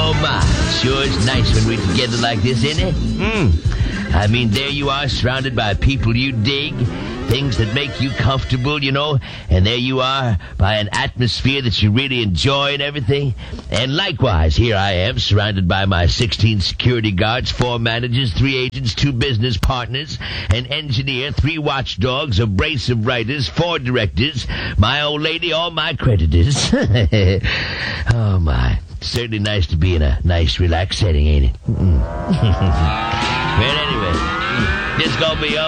Oh, my. Sure is nice when we're together like this, isn't it? I mean, there you are, surrounded by people you dig, things that make you comfortable, you know, and there you are by an atmosphere that you really enjoy and everything. And likewise, here I am, surrounded by my 16 security guards, 4 managers, 3 agents, 2 business partners, an engineer, 3 watchdogs, a brace of writers, 4 directors, my old lady, all my creditors. Oh, my. Certainly nice to be in a nice, relaxed setting, ain't it? Well, anyway, this gonna be